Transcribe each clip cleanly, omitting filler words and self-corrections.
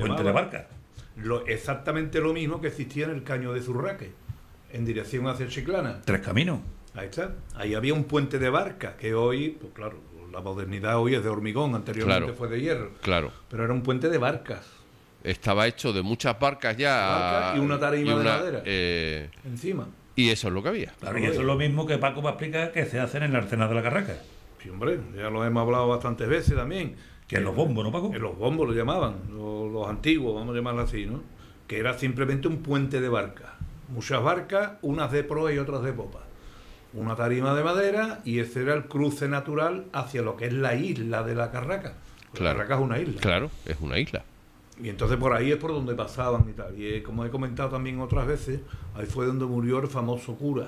puente de barca. Exactamente lo mismo que existía en el Caño de Zurraque, en dirección hacia Chiclana. 3 caminos. Ahí está. Ahí había un puente de barca, que hoy, pues claro, la modernidad hoy es de hormigón, anteriormente fue de hierro. Claro. Pero era un puente de barcas. Estaba hecho de muchas barcas ya. Y una tarima de madera encima. Y eso es lo que había. Claro, y eso es lo mismo que Paco va a explicar que se hace en el Arsenal de la Carraca. Sí, hombre, ya lo hemos hablado bastantes veces también. Que en los bombos, ¿no, Paco? En los bombos lo llamaban, los antiguos, vamos a llamarlo así, ¿no? Que era simplemente un puente de barcas. Muchas barcas, unas de proa y otras de popa. Una tarima de madera, y ese era el cruce natural hacia lo que es la isla de la Carraca. La Carraca es una isla. Claro, es una isla. Y entonces por ahí es por donde pasaban y tal. Y como he comentado también otras veces, ahí fue donde murió el famoso cura.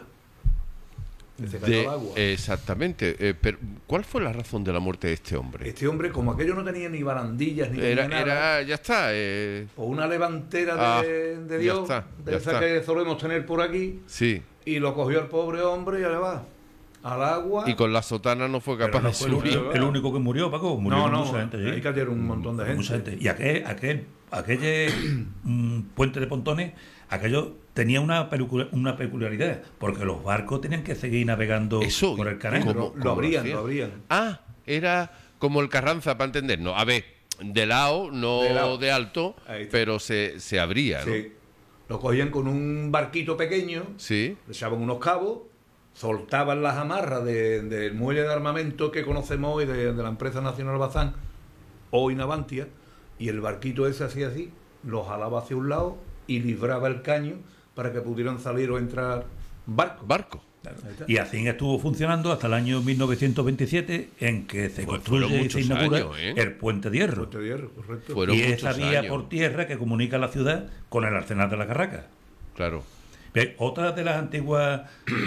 Que se cayó al agua. Exactamente. Pero ¿cuál fue la razón de la muerte de este hombre? Este hombre, como aquello no tenía ni barandillas ni nada, ya está. o una levantera de Dios, de esa que solemos tener por aquí, sí. Y lo cogió el pobre hombre y ahí va, al agua. Y con la sotana no fue capaz de subir. El único que murió, Paco. Murió mucha gente. ¿Sí? Ahí cayeron un montón de gente. Mucha gente. Y aquel puente de pontones, aquello tenía una peculiaridad, porque los barcos tenían que seguir navegando por el canal. Lo abrían. Ah, era como el Carranza, para entendernos. A ver, de lado, no de alto, pero se abría, ¿no? Sí. Lo cogían con un barquito pequeño, sí. Le echaban unos cabos, soltaban las amarras del muelle de armamento que conocemos hoy de la empresa Nacional Bazán, hoy Navantia, y el barquito ese hacía así, lo jalaba hacia un lado y libraba el caño para que pudieran salir o entrar barcos. Claro. Y así estuvo funcionando hasta el año 1927, en que se construye y se inaugura el Puente de Hierro. Puente de Hierro, correcto. Y esa vía por tierra que comunica la ciudad con el Arsenal de la Carraca. Claro. Otra de las antiguas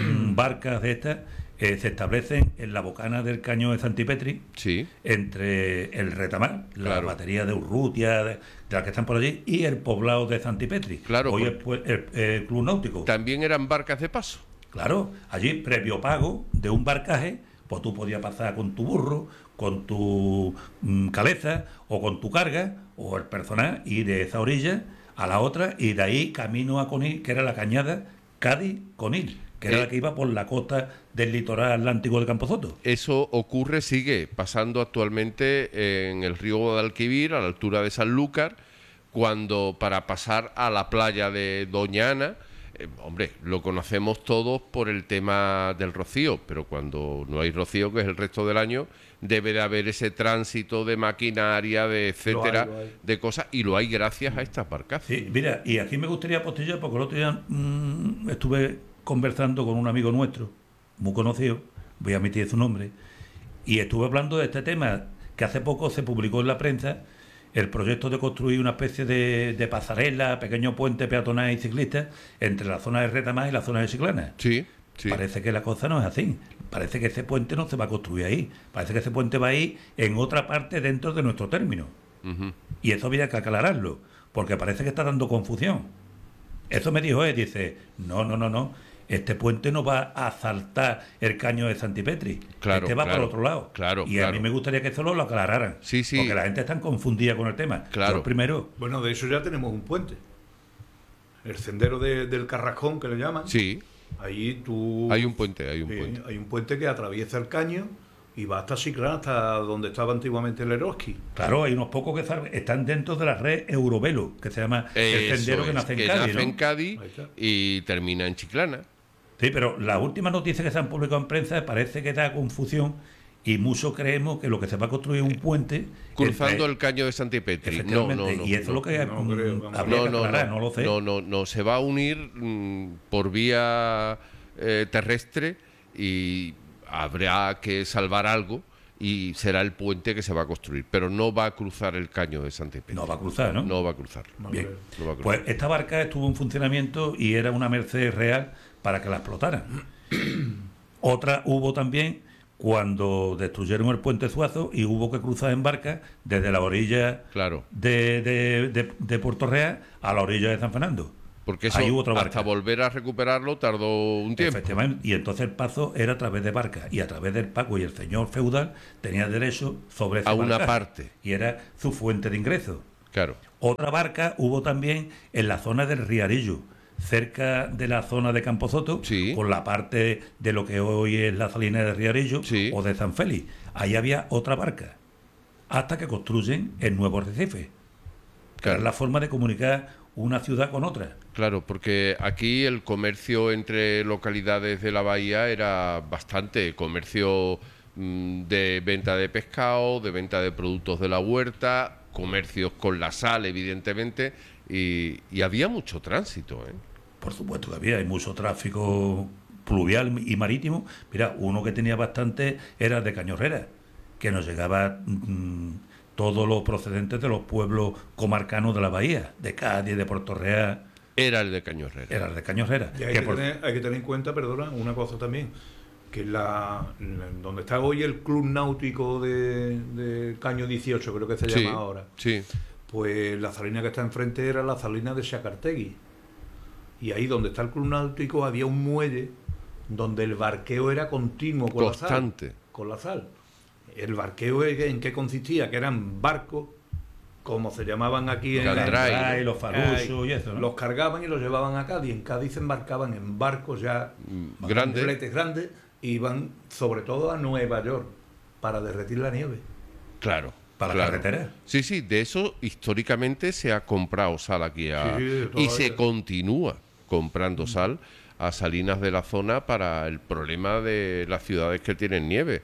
barcas de estas se establecen en la bocana del Caño de Santipetri, sí. Entre el Retamar, la batería de Urrutia, de las que están por allí, y el poblado de Santipetri. Claro. Hoy el Club Náutico. También eran barcas de paso. Claro, allí, previo pago de un barcaje, pues tú podías pasar con tu burro, con tu cabeza, o con tu carga, o el personal, y de esa orilla a la otra, y de ahí camino a Conil, que era la cañada Cádiz-Conil, que era la que iba por la costa del litoral atlántico de Camposoto. Eso ocurre, sigue pasando actualmente en el río Guadalquivir, a la altura de Sanlúcar, cuando para pasar a la playa de Doña Ana, hombre, lo conocemos todos por el tema del rocío, pero cuando no hay rocío, que es el resto del año, debe de haber ese tránsito de maquinaria, de etcétera, lo hay. de cosas, y lo hay gracias a estas barcas. Sí, mira, y aquí me gustaría apostillar, porque el otro día estuve conversando con un amigo nuestro, muy conocido, voy a omitir su nombre, y estuve hablando de este tema, que hace poco se publicó en la prensa, el proyecto de construir una especie de pasarela, pequeño puente peatonal y ciclista entre la zona de Retamar y la zona de Chiclana. Sí, sí. Parece que la cosa no es así. Parece que ese puente no se va a construir ahí. Parece que ese puente va a ir en otra parte dentro de nuestro término. Uh-huh. Y eso había que aclararlo, porque parece que está dando confusión. Eso me dijo él, dice, no. Este puente no va a saltar el Caño de Santipetri. Claro, este va por otro lado. Claro, y a mí me gustaría que eso lo aclararan. Sí. Porque la gente está confundida con el tema. Claro. Yo primero. Bueno, de eso ya tenemos un puente. El sendero del Carrascón, que le llaman. Sí. Ahí tú... Hay un puente. Hay un puente que atraviesa el caño y va hasta Chiclana, hasta donde estaba antiguamente el Eroski. Claro, hay unos pocos que están dentro de la red Eurovelo, que se llama el sendero que nace en Cádiz. Nace en Cádiz y termina en Chiclana. Sí, pero las últimas noticias que se han publicado en prensa parece que da confusión y muchos creemos que lo que se va a construir es un puente cruzando el Caño de Santipetri. No. Y eso es lo que habría que aclarar, no lo sé. No, se va a unir por vía terrestre y habrá que salvar algo y será el puente que se va a construir, pero no va a cruzar el Caño de Santipetri. No va a cruzar, ¿no? No va a cruzar. Bien. No va a cruzar. Pues esta barca estuvo en funcionamiento y era una merced real para que la explotaran. Otra hubo también cuando destruyeron el puente Zuazo y hubo que cruzar en barca desde la orilla de Puerto Real a la orilla de San Fernando. Porque eso, hasta volver a recuperarlo, tardó un tiempo. Efectivamente, y entonces el paso era a través de barca, y a través del pago, y el señor feudal tenía derecho sobre esa a barca, una parte. y era su fuente de ingresos. Claro. Otra barca hubo también en la zona del Riarillo, cerca de la zona de Camposoto, Sí. con la parte de lo que hoy es la salina de Riarillo Sí. o de San Félix. Ahí había otra barca, hasta que construyen el nuevo arrecife. Claro. Es la forma de comunicar una ciudad con otra. Claro, porque aquí el comercio entre localidades de la bahía era bastante comercio de venta de pescado, de venta de productos de la huerta, comercios con la sal, evidentemente, y había mucho tránsito, ¿eh? Por supuesto que había, hay mucho tráfico pluvial y marítimo. Mira, uno que tenía bastante era de Cañorrera, que nos llegaba todos los procedentes de los pueblos comarcanos de la bahía, de Cádiz, de Puerto Real, Era el de Cañorrera. era el de Cañorrera. Y hay que tener en cuenta, perdona, una cosa también, que donde está hoy el Club Náutico de Caño 18, creo que se Sí, llama ahora, sí. pues la salina que está enfrente era la salina de Xacartegui. Y ahí donde está el Club Náutico había un muelle donde el barqueo era continuo con Constante. la sal. Con la sal. El barqueo, ¿en qué consistía? Que eran barcos, como se llamaban aquí en Candray, los falusos y eso, ¿no? los cargaban y los llevaban a Cádiz. En Cádiz se embarcaban en barcos ya Grande. fletes grandes, y iban sobre todo a Nueva York para derretir la nieve. Claro. Para la claro. carretera. Sí, sí, de eso históricamente se ha comprado sal aquí Sí, y se todavía. continúa comprando sal a salinas de la zona para el problema de las ciudades que tienen nieve.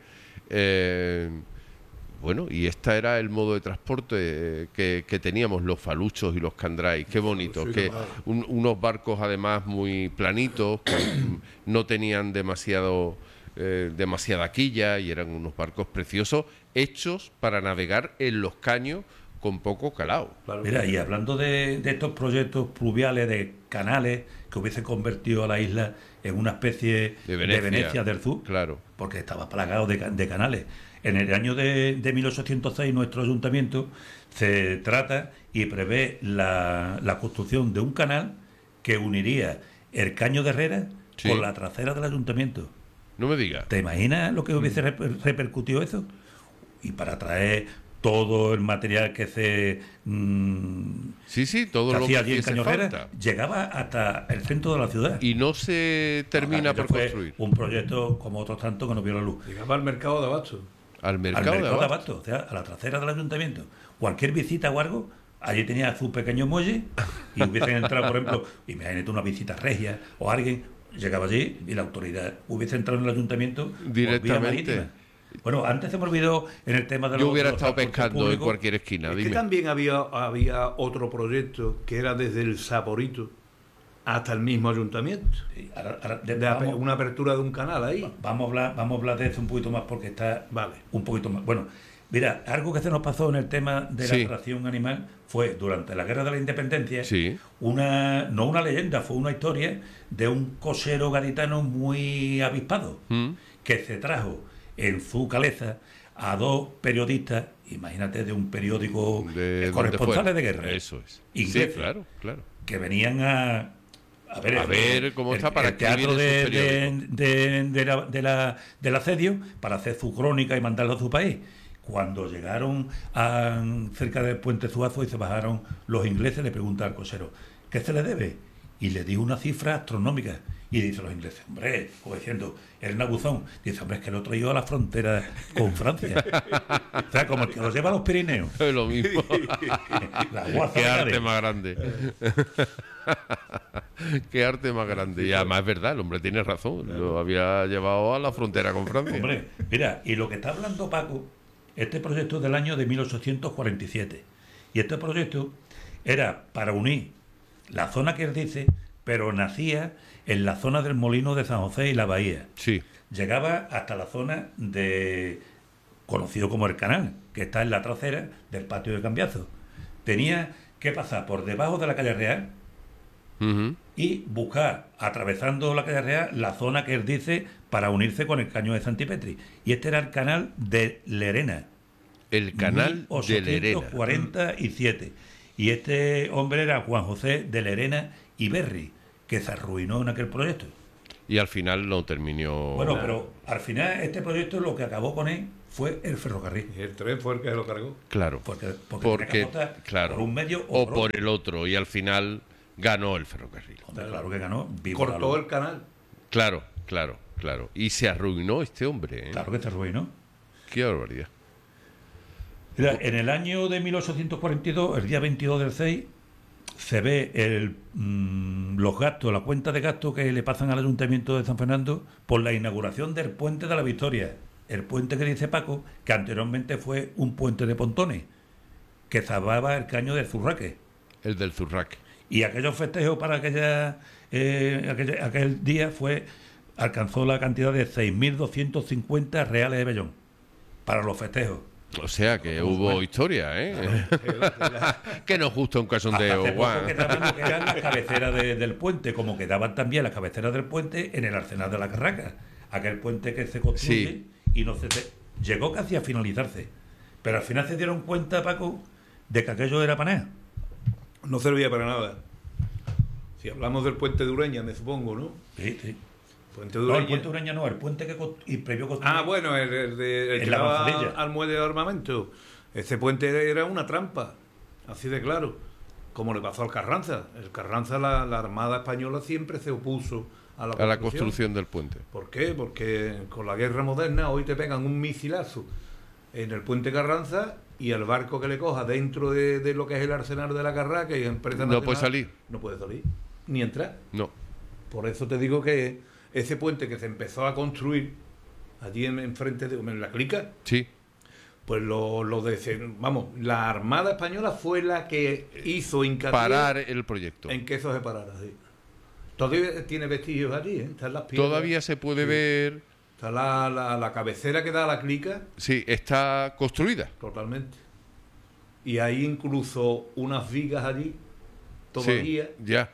Bueno, y este era el modo de transporte que teníamos, los faluchos y los candray. Qué bonito, Sí, que claro. unos barcos además muy planitos, que no tenían demasiada quilla, y eran unos barcos preciosos hechos para navegar en los caños con poco calado. Claro. Mira, y hablando de estos proyectos pluviales, de canales que hubiesen convertido a la isla en una especie De de Venecia. Venecia del Sur, Claro. porque estaba plagado de canales. En el año de 1806 nuestro ayuntamiento se trata y prevé la construcción de un canal que uniría el Caño de Herrera Sí. con la trasera del ayuntamiento. No me digas. ¿Te imaginas lo que hubiese repercutido eso? Y para traer todo el material que se Sí, sí, todo se lo hacía que allí en hiciese Cañorrera, falta. llegaba hasta el centro de la ciudad. Y no se termina Aquello por fue construir. un proyecto como otros tantos que no vio la luz. Llegaba al mercado de Abasto. Al Al mercado, mercado Abasto. de Abasto, o sea, a la trasera del ayuntamiento. Cualquier visita o algo, allí tenía su pequeño muelle y hubiesen entrado, por ejemplo, imagínate una visita regia o alguien llegaba allí y la autoridad hubiese entrado en el ayuntamiento por vía Directamente. marítima. Bueno, antes se me olvidó en el tema de Yo los hubiera de los estado transportes pescando en públicos. cualquier esquina, Es que dime. también había otro proyecto que era desde el Saporito hasta el mismo ayuntamiento. Sí, ahora, Una apertura de un canal ahí. vamos a hablar de eso un poquito más porque está Vale. un poquito más. Bueno, mira, algo que se nos pasó en el tema de la Sí. atracción animal fue durante la Guerra de la Independencia, Sí. no una leyenda, fue una historia de un cochero gaditano muy avispado que se trajo en su caleza a dos periodistas, imagínate, de un periódico De corresponsales donde de fuera. guerra, Eso es. ingleses, Sí, claro, claro. que venían a ver cómo está para el teatro escribir en sus del asedio para hacer su crónica y mandarlo a su país. Cuando llegaron cerca del puente Zuazo y se bajaron los ingleses, le pregunta al cochero, ¿qué se le debe? Y le dijo una cifra astronómica. Y dice los ingleses, hombre, como diciendo, era una buzón. Dice, hombre, es que lo traído a la frontera con Francia. O sea, como el que lo lleva a los Pirineos. Es lo mismo. La guaza Qué de arte Cádiz. más grande. Qué arte más grande. Y además es verdad, el hombre tiene razón. Lo había llevado a la frontera con Francia. Hombre, mira, y lo que está hablando Paco, este proyecto es del año de 1847. Y este proyecto era para unir la zona que él dice, pero nacía en la zona del Molino de San José y la Bahía. Sí. Llegaba hasta la zona conocido como el Canal, que está en la trasera del patio de Cambiazo. Tenía que pasar por debajo de la calle Real Ujú. y buscar, atravesando la calle Real, la zona que él dice para unirse con el caño de Santipetri. Y este era el canal de Lerena. El canal de Lerena. 1847. Y este hombre era Juan José de Lerena y Berry, que se arruinó en aquel proyecto. Y al final no terminó. Bueno, pero al final este proyecto lo que acabó con él fue el ferrocarril. Y el tren fue el que se lo cargó. Claro. Porque tenía que apostar claro, por un medio o por por otro. el otro. Y al final ganó el ferrocarril. Hombre, claro que ganó. Vivo la Cortó luz. el canal. Claro. Y se arruinó este hombre, ¿eh? Claro que te arruinó. Qué barbaridad. Mira, en el año de 1842, el día 22 del 6, se ve los gastos, la cuenta de gastos que le pasan al Ayuntamiento de San Fernando por la inauguración del Puente de la Victoria. El puente que dice Paco, que anteriormente fue un puente de pontones, que salvaba el caño de Zurraque. El del Zurraque. Y aquellos festejos para aquel día alcanzó la cantidad de 6.250 reales de vellón para los festejos. O sea que hubo historia, ¿eh? Que no justo un cachondeo. Hace poco guau. quedaban lo que eran las cabeceras del puente, como quedaban también las cabeceras del puente en el Arsenal de la Carraca. Aquel puente que se construye Sí. y llegó casi a finalizarse. Pero al final se dieron cuenta, Paco, de que aquello era para nada. No servía para nada. Si hablamos del puente de Ureña, me supongo, ¿no? Sí, sí. Puente de No, Ureña. el puente de Ureña no, el puente que previó construir. Ah, bueno, el que En la daba Manzanilla. al muelle de armamento. Ese puente era una trampa, así de claro. Como le pasó al Carranza. El Carranza, la Armada Española siempre se opuso a la construcción del puente. ¿Por qué? Porque con la guerra moderna hoy te pegan un misilazo en el puente Carranza y el barco que le coja dentro de lo que es el arsenal de la Carraca y empresa No puede salir. No puede salir, ni entrar. No. Por eso te digo que ese puente que se empezó a construir allí enfrente en la Clica, Sí. pues vamos, la Armada Española fue la que hizo hincapié Parar el proyecto. en que eso se parara. Sí. Todavía tiene vestigios allí, ¿eh? Están las piedras. Todavía se puede ver. Está la cabecera que da a la Clica, Sí, está construida. totalmente. Y hay incluso unas vigas allí, todavía, Sí, ya.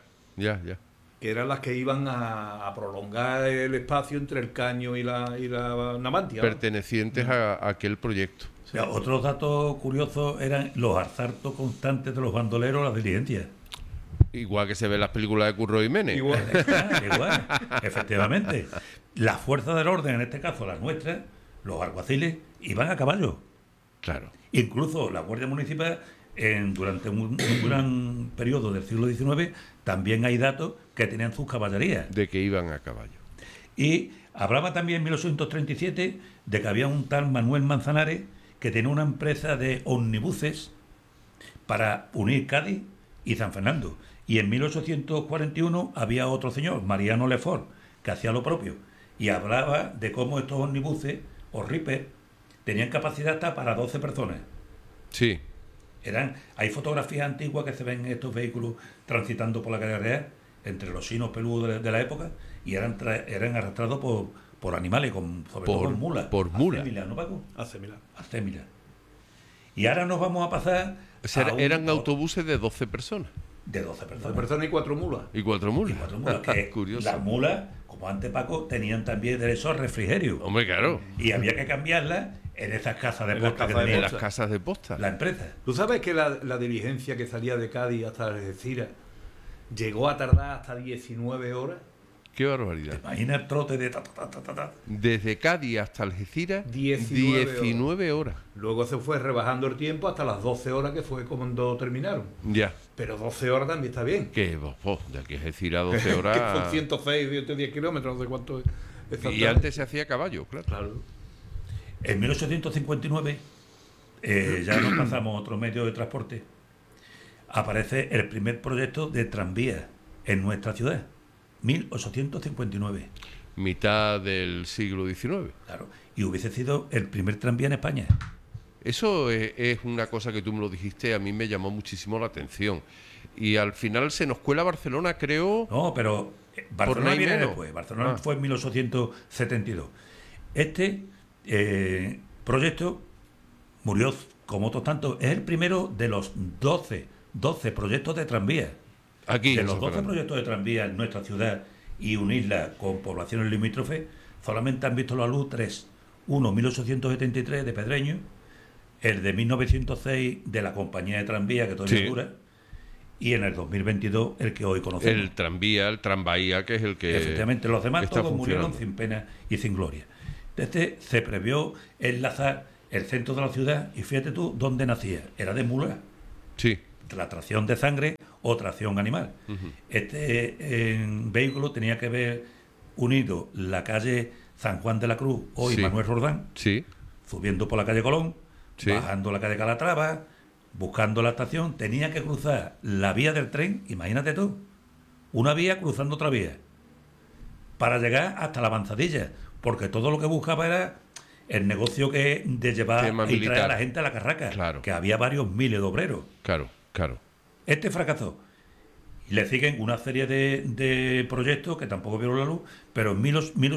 que eran las que iban a prolongar el espacio entre el caño y la Navantia. Pertenecientes a aquel proyecto. O sea, otros datos curiosos eran los asaltos constantes de los bandoleros a las diligencias. Igual que se ve en las películas de Curro Jiménez. Igual. Igual, efectivamente. Las fuerzas del orden, en este caso las nuestras, los alguaciles, iban a caballo. Claro. Incluso la Guardia Municipal, durante un gran periodo del siglo XIX, también hay datos que tenían sus caballerías. De que iban a caballo. Y hablaba también en 1837 de que había un tal Manuel Manzanares que tenía una empresa de omnibuses para unir Cádiz y San Fernando. Y en 1841 había otro señor, Mariano Lefort, que hacía lo propio. Y hablaba de cómo estos omnibuses, o Ripper, tenían capacidad hasta para 12 personas. Sí. Hay fotografías antiguas que se ven estos vehículos transitando por la calle Real, entre los chinos peludos de la época, y eran arrastrados por animales, sobre todo por mulas. por mulas. Acémilas, ¿no, Paco? Acémilas. Acémilas. Y ahora nos vamos a pasar O sea, a eran autobuses de 12 personas. de 12 personas. Dos personas y 4 mulas. Y 4 mulas. Y 4 mulas, que Curioso. las mulas, como antes Paco, tenían también derecho al refrigerio. Hombre, claro. Y había que cambiarlas en esas casas de En las posta que casas de tenía En posta. las casas de posta. la empresa. ¿Tú sabes que la diligencia que salía de Cádiz hasta Algeciras llegó a tardar hasta 19 horas? Qué barbaridad. Imagina el trote de ta. Desde Cádiz hasta Algeciras, 19 19 horas. Luego se fue rebajando el tiempo hasta las 12 horas, que fue cuando terminaron. Ya. Pero 12 horas también está bien. Que de aquí a Algeciras 12 Que son horas. 106, 110 kilómetros, no sé cuánto es. Y exactamente. antes se hacía a caballo, claro. Claro. En 1859, ya nos pasamos a otro medio de transporte, aparece el primer proyecto de tranvía en nuestra ciudad. 1859, Mitad del siglo XIX. claro. Y hubiese sido el primer tranvía en España. Eso es una cosa que tú me lo dijiste, a mí me llamó muchísimo la atención. Y al final se nos cuela Barcelona, creo. No, pero Barcelona nada y viene menos. después. Barcelona Ah. fue en 1872. Este proyecto murió como otros tantos. Es el primero de los 12 proyectos de tranvía. Aquí. De en los San 12 Fernando. proyectos de tranvía en nuestra ciudad y unirla con poblaciones limítrofes, solamente han visto la luz 3. Uno, 1873, de Pedreño, el de 1906 de la compañía de tranvía, que todavía Sí. dura, y en el 2022 el que hoy conocemos. El tranvía, el tranvía, que es el que Efectivamente, los demás está todos murieron funcionando. sin pena y sin gloria. Entonces se previó enlazar el centro de la ciudad y fíjate tú dónde nacía. Era de mula, Sí. la tracción de sangre o tracción animal. Vehículo tenía que ver unido la calle San Juan de la Cruz, hoy Sí. Manuel Roldán, Sí. subiendo por la calle Colón, Sí. bajando la calle Calatrava, buscando la estación, tenía que cruzar la vía del tren, imagínate tú, una vía cruzando otra vía, para llegar hasta la avanzadilla, porque todo lo que buscaba era el negocio de llevar Tema y traer militar. a la gente a la carraca, Claro. que había varios miles de obreros. Claro, claro. Este fracasó. Y le siguen una serie de proyectos que tampoco vieron la luz, pero en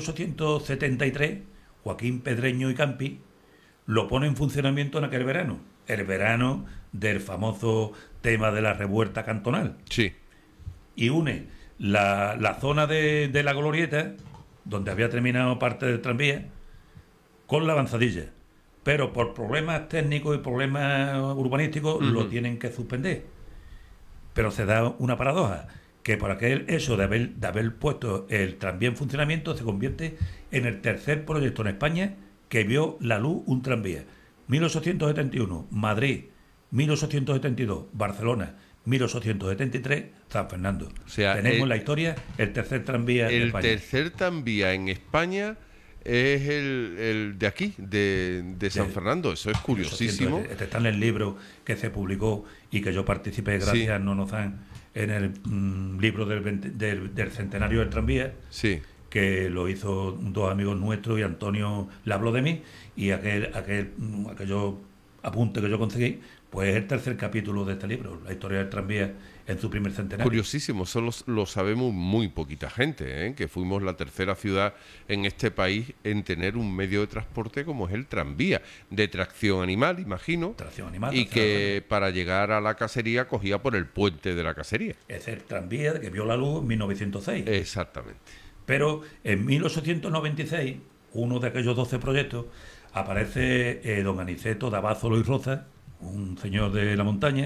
1873, Joaquín Pedreño y Campi lo pone en funcionamiento en aquel verano, el verano del famoso tema de la revuelta cantonal, Sí. y une la zona de la Glorieta, donde había terminado parte del tranvía, con la avanzadilla. Pero por problemas técnicos y problemas urbanísticos lo tienen que suspender. Pero se da una paradoja, que por aquel eso de haber puesto el tranvía en funcionamiento se convierte en el tercer proyecto en España que vio la luz un tranvía. 1871, Madrid; 1872, Barcelona; 1873, San Fernando. O sea, tenemos en la historia el tercer tranvía de El España. tercer tranvía en España es el de aquí, de San Fernando. Eso es curiosísimo. Este está en el libro que se publicó y que yo participé gracias Sí. a Nonozán en el libro del centenario del tranvía, Sí. que lo hizo dos amigos nuestros y Antonio le habló de mí, y aquello apunte que yo conseguí, pues es el tercer capítulo de este libro, la historia del tranvía en su primer centenario. Curiosísimo, eso lo sabemos muy poquita gente, ¿eh? Que fuimos la tercera ciudad en este país en tener un medio de transporte como es el tranvía, de tracción animal, imagino, Tracción animal, y tracción que para llegar a la casería cogía por el puente de la casería. Es el tranvía que vio la luz en 1906. Exactamente. Pero en 1896, uno de aquellos 12 proyectos, aparece don Aniceto de Abázolo y Roza, un señor de la montaña,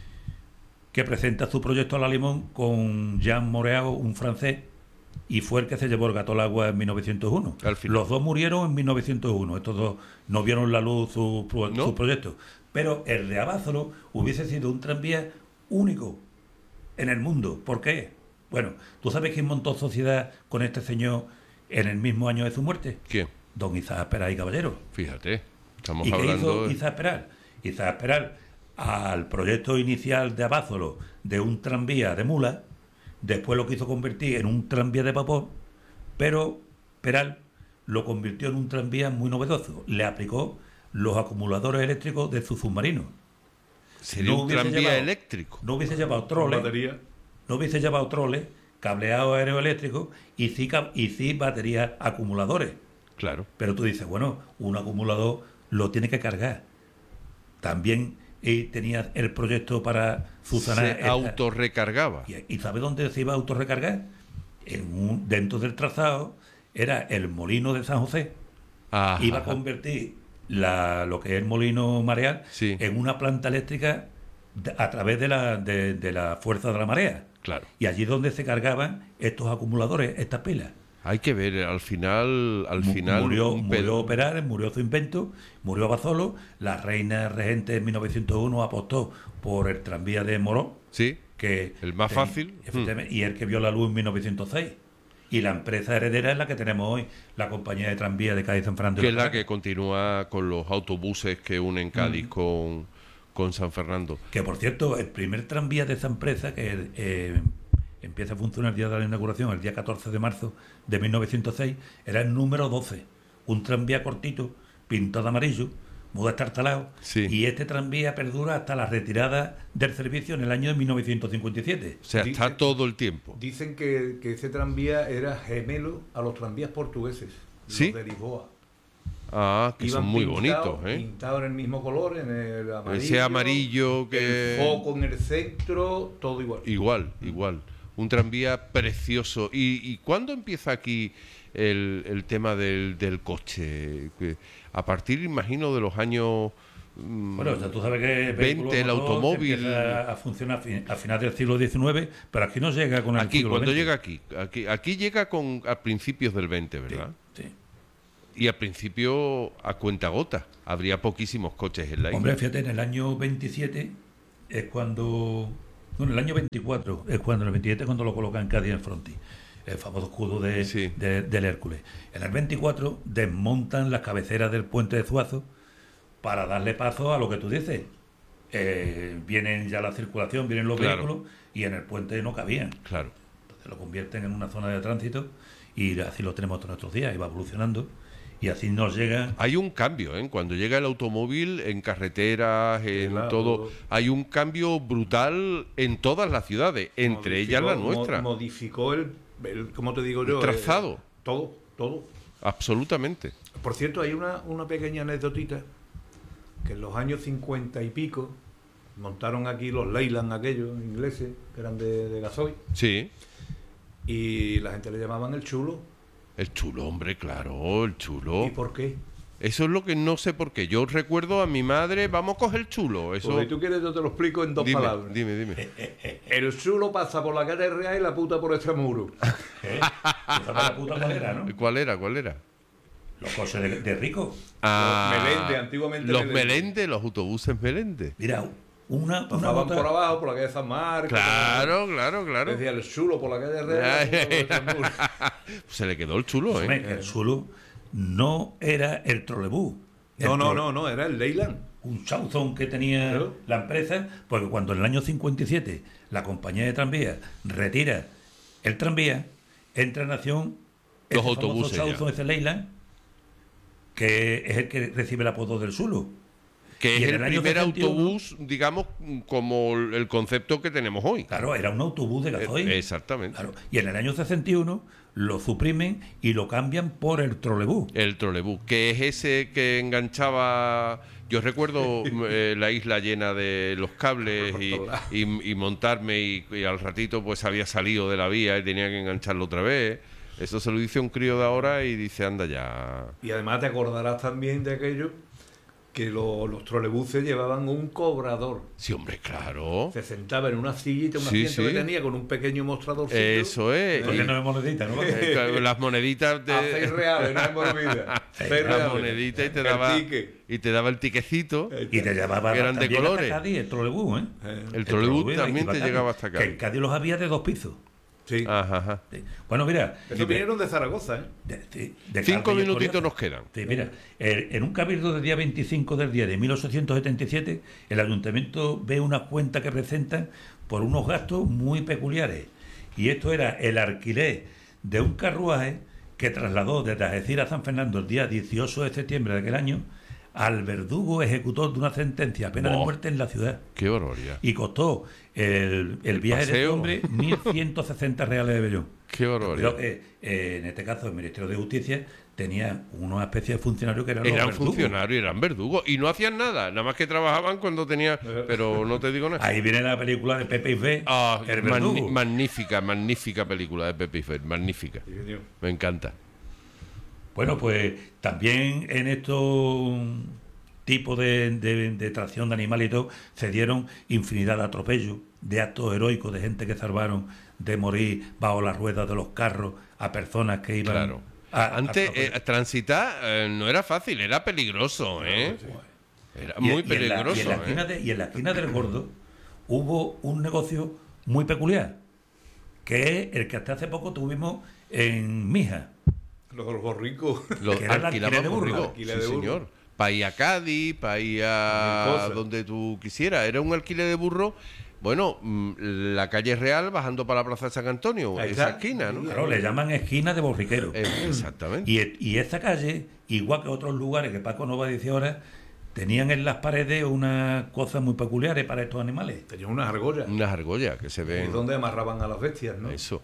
que presenta su proyecto a la Limón con Jean Moreau, un francés, y fue el que se llevó el gato al agua en 1901. Al final. Los dos murieron en 1901, estos dos no vieron la luz su proyecto. Pero el de Abázolo hubiese sido un tranvía único en el mundo. ¿Por qué? Bueno, ¿tú sabes quién montó sociedad con este señor en el mismo año de su muerte? ¿Quién? Don Isaac Peral y Caballero. Fíjate, estamos ¿Y qué hablando... hizo Isaac Peral? Isaac Peral, al proyecto inicial de Abázolo de un tranvía de mula, después lo quiso convertir en un tranvía de vapor, pero Peral lo convirtió en un tranvía muy novedoso. Le aplicó los acumuladores eléctricos de su submarino. Sería No un hubiese tranvía llevado- eléctrico. No hubiese llevado Con troles, batería. no hubiese llevado troles, cableado aeroeléctrico y sí baterías acumuladores. Claro. Pero tú dices, bueno, un acumulador lo tiene que cargar. También tenía el proyecto para subsanar... Se autorrecargaba. ¿Y sabe dónde se iba a autorrecargar? Dentro del trazado era el molino de San José. Ajá. Iba a convertir lo que es el molino mareal Sí. en una planta eléctrica a través de la fuerza de la marea. Claro. Y allí donde se cargaban estos acumuladores, estas pilas. Hay que ver, al final Murió un pedo- Peral, murió su invento, murió Abázolo. La reina regente en 1901 apostó por el tranvía de Morón, Sí, que el más fácil. efectivamente, y el que vio la luz en 1906. Y la empresa heredera es la que tenemos hoy, la compañía de tranvía de Cádiz San Fernando. Que es la que continúa con los autobuses que unen Cádiz con San Fernando. Que por cierto, el primer tranvía de esa empresa, que empieza a funcionar el día de la inauguración, el día 14 de marzo de 1906, era el número 12. Un tranvía cortito, pintado de amarillo, muy destartalado. Sí. Y este tranvía perdura hasta la retirada del servicio en el año de 1957. O sea, está todo el tiempo. Dicen que ese tranvía era gemelo a los tranvías portugueses, ¿Sí? los de Lisboa. Ah, que son muy bonitos, ¿eh? Pintados en el mismo color, en el amarillo. Ese amarillo que... El foco en el centro, todo igual. Igual. Un tranvía precioso. ¿Y cuándo empieza aquí el tema del coche? Que a partir, imagino, de los años Bueno, o sea, tú sabes que 20, el automóvil. empieza a funcionar a finales del siglo XIX, pero aquí no llega con el Aquí, siglo cuando XX. llega aquí llega a principios del 20, ¿verdad? Sí. Y al principio a cuentagotas. Habría poquísimos coches en la isla. Hombre, fíjate, en el año 27 es cuando... Bueno, en el año 24 es cuando, en el 27 es cuando lo colocan en Cádiz en el frontis, el famoso escudo Sí. del Hércules. En el 24 desmontan las cabeceras del puente de Zuazo para darle paso a lo que tú dices. Vienen ya la circulación, vienen los Claro. vehículos y en el puente no cabían. Claro. Entonces lo convierten en una zona de tránsito y así lo tenemos todos nuestros días y va evolucionando y así nos llega. Hay un cambio, ¿eh? Cuando llega el automóvil en carreteras, en Claro. todo, hay un cambio brutal en todas las ciudades, entre ellas la nuestra. Modificó el ¿cómo te digo yo? El trazado. Todo. Absolutamente. Por cierto, hay una pequeña anécdotita que en los años 50 y pico montaron aquí los Leyland aquellos ingleses que eran de gasoil Sí. y la gente le llamaban el chulo. El chulo, hombre, claro, el chulo. ¿Y por qué? Eso es lo que no sé por qué. Yo recuerdo a mi madre, vamos a coger chulo. Eso. Pues si tú quieres yo te lo explico en dos Dime, palabras. dime. El chulo pasa por la calle Real y la puta por Extramuro. ¿Tú sabes la puta madera, no? ¿Cuál era? Los coches de rico. Melende, antiguamente Los Melende. Melende, los autobuses Melende. Mira, una Pasaban nota- por abajo, por la calle San Marcos. Claro. Decía el chulo por la calle Real. la puta por Extramuro. Se le quedó el chulo, Hombre, ¿eh? que el Zulu no era el trolebús. No, era el Leyland. Un chauzón que tenía Claro. la empresa, porque cuando en el año 57 la compañía de tranvías retira el tranvía, entra en acción Los ese famoso autobuses ya. chauzón, ese Leyland, que es el que recibe el apodo del Zulu. Que Y es en el el año primer 71, autobús, digamos, como el concepto que tenemos hoy. Claro, era un autobús de gasoil. Exactamente. Claro. Y en el año 61 lo suprimen y lo cambian por el trolebús. El trolebús, que es ese que enganchaba. Yo recuerdo la isla llena de los cables y montarme y al ratito pues había salido de la vía y tenía que engancharlo otra vez. Eso se lo dice un crío de ahora y dice, anda ya. Y además te acordarás también de aquello que los trolebuses llevaban un cobrador. Sí, hombre, claro. Se sentaba en una sillita, un Sí, asiento que sí. tenía con un pequeño mostrador. Eso es. Porque no es monedita, ¿no? Las moneditas A 6 reales, no es por vida. 6 la reales. monedita y te El daba ticket. y te daba el tiquecito. Y te llevaba Eran de también colores. hasta Cádiz el trolebús, ¿eh? El trolebús trolebús también iba te a Cádiz, llegaba hasta Que Cádiz. en Cádiz los había de 2 pisos. Sí. Ajá. Sí. Bueno, mira. Eso vinieron de Zaragoza, ¿eh? de 5 Carmen y minutitos Escoriaza. nos quedan. Sí, mira, en un cabildo del día 25 del día de 1877, el ayuntamiento ve una cuenta que presentan por unos gastos muy peculiares. Y esto era el alquiler de un carruaje que trasladó desde Algeciras a San Fernando el día 18 de septiembre de aquel año al verdugo ejecutor de una sentencia a pena de Buah. muerte en la ciudad. Qué barbaridad. Y costó el viaje de este paseo. hombre 1.160 reales de vellón. Qué barbaridad. Pero en este caso el Ministerio de Justicia tenía una especie de funcionarios que eran los Eran verdugos. funcionarios, eran verdugos y no hacían nada más que trabajaban cuando tenía. Pero no te digo nada. Ahí viene la película de Pepe y Fe, Ah, el verdugo. magnífica película de Pepe y Fer, magnífica. Sí, señor. Me encanta. Bueno, pues también en estos tipos de tracción de animales y todo, se dieron infinidad de atropellos, de actos heroicos de gente que salvaron de morir bajo las ruedas de los carros a personas que iban Claro. a Antes atropellar. transitar no era fácil, era peligroso, ¿eh? Era muy peligroso. Y en la esquina del Gordo hubo un negocio muy peculiar, que es el que hasta hace poco tuvimos en Mija. Los gorricos. Lo que era el alquiler de alquilaban burro. burro. Alquiler Sí, de burro. señor. Para ir a Cádiz, para ir a Cualquier cosa. donde tú quisieras. Era un alquiler de burro. Bueno, la calle Real bajando para la Plaza de San Antonio, Ahí esa está. esquina, ¿no? Claro, le llaman esquina de borriquero. Exactamente. Y esta calle, igual que otros lugares que Paco nos va a decir ahora, tenían en las paredes unas cosas muy peculiares para estos animales. Tenían unas argollas. Unas argollas que se Es ven. donde amarraban a las bestias, ¿no? Eso.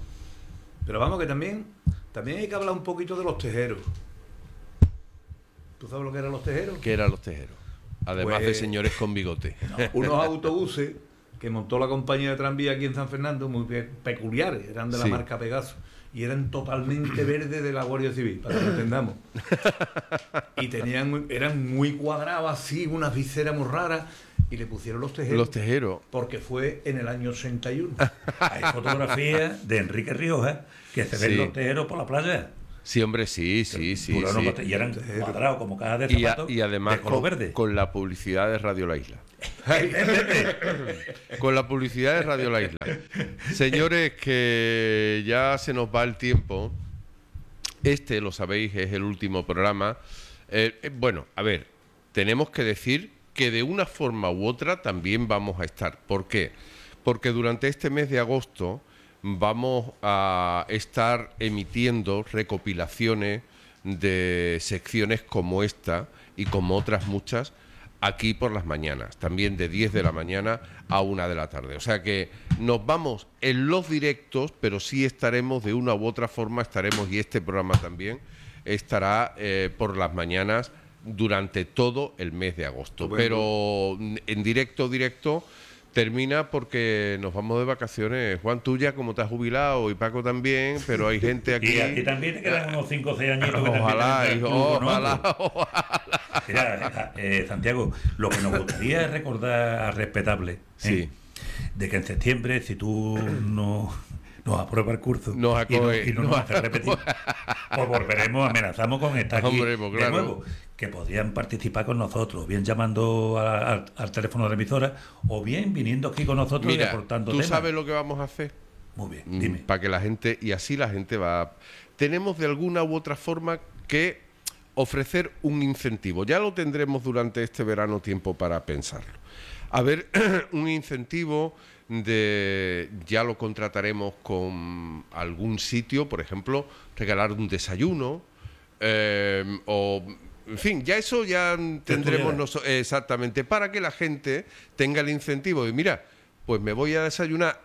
Pero vamos, que también hay que hablar un poquito de los tejeros. ¿Tú sabes lo que eran los tejeros? ¿Qué eran los tejeros? Además de Pues- señores con bigote. Unos autobuses que montó la compañía de tranvía aquí en San Fernando, muy peculiares, eran de la Sí. marca Pegaso, y eran totalmente verdes de la Guardia Civil, para que lo entendamos. Y eran muy cuadrados así, unas viseras muy raras, y le pusieron los tejeros. Los tejeros. Porque fue en el año 61. Hay fotografías de Enrique Rioja que se ven Sí. los tejeros por la playa. Sí, hombre, sí. Y eran cuadrados como cajas de Y, zapatos y además de color verde. con la publicidad de Radio La Isla. Con la publicidad de Radio La Isla. Señores, que ya se nos va el tiempo. Este, lo sabéis, es el último programa. Bueno, a ver, tenemos que decir que de una forma u otra también vamos a estar. ¿Por qué? Porque durante este mes de agosto vamos a estar emitiendo recopilaciones de secciones como esta y como otras muchas aquí por las mañanas, también de 10 de la mañana a 1 de la tarde. O sea que nos vamos en los directos, pero sí estaremos de una u otra forma, y este programa también estará por las mañanas durante todo el mes de agosto. Bueno. Pero en directo termina porque nos vamos de vacaciones. Juan, tú ya como te has jubilado y Paco también, pero hay gente aquí... Y aquí también te quedan unos 5 o 6 añitos. Que Ojalá, también hijo, club, ¿no? ojalá. Mira, Santiago, lo que nos gustaría es recordar a Respetable. Sí. De que en septiembre, si tú no nos apruebas el curso Nos acoge, y no nos hace repetir, pues volveremos, amenazamos con estar aquí Hombre, pues de claro. nuevo. Que podrían participar con nosotros, bien llamando al teléfono de la emisora o bien viniendo aquí con nosotros y Mira, aportando ¿tú temas. sabes lo que vamos a hacer? Muy bien, dime. Para que la gente, y así la gente va... Tenemos de alguna u otra forma que ofrecer un incentivo. Ya lo tendremos durante este verano tiempo para pensarlo. A ver, un incentivo ya lo contrataremos con algún sitio, por ejemplo, regalar un desayuno, o... En fin, ya eso ya tendremos exactamente, para que la gente tenga el incentivo de, mira, pues me voy a desayunar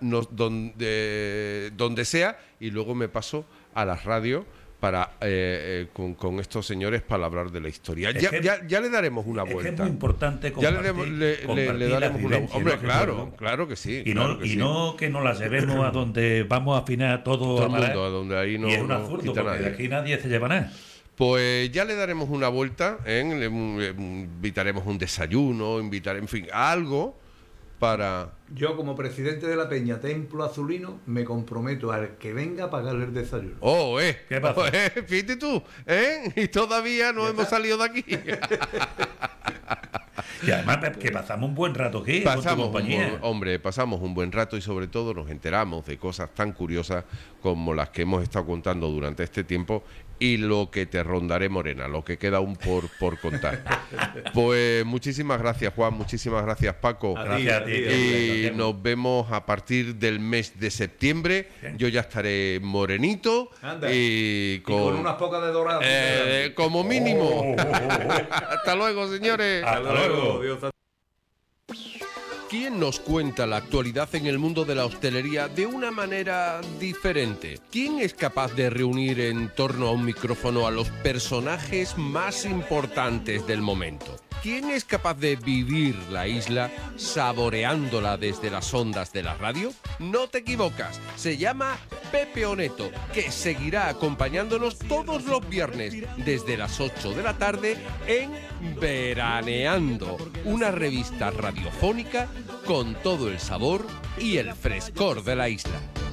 donde sea y luego me paso a las radios para con estos señores para hablar de la historia. Ya le daremos una vuelta. Es muy importante compartir, le daremos una vuelta. Hombre, claro que sí. Y no que nos la llevemos a donde vamos a afinar todo el mundo, a donde ahí no y es un absurdo, porque nadie. de aquí nadie se lleva nada. Pues ya le daremos una vuelta, le invitaremos un desayuno, en fin, algo para... Yo, como presidente de la Peña Templo Azulino, me comprometo al que venga a pagarle el desayuno. ¿Qué pasa? Fíjate tú, y todavía no hemos salido de aquí. Y además que pasamos un buen rato aquí con tu compañía. Pasamos un buen rato y sobre todo nos enteramos de cosas tan curiosas como las que hemos estado contando durante este tiempo y lo que te rondaré, Morena, lo que queda aún por contar. Pues muchísimas gracias, Juan, muchísimas gracias, Paco. Gracias a ti. Y nos vemos a partir del mes de septiembre. Yo ya estaré morenito. Anda. Y con unas pocas de dorado. como mínimo. Oh. Hasta luego, señores. Hasta luego. Dios. ¿Quién nos cuenta la actualidad en el mundo de la hostelería de una manera diferente? ¿Quién es capaz de reunir en torno a un micrófono a los personajes más importantes del momento? ¿Quién es capaz de vivir la isla saboreándola desde las ondas de la radio? No te equivocas, se llama Pepe Oneto, que seguirá acompañándonos todos los viernes desde las 8 de la tarde en Veraneando, una revista radiofónica con todo el sabor y el frescor de la isla.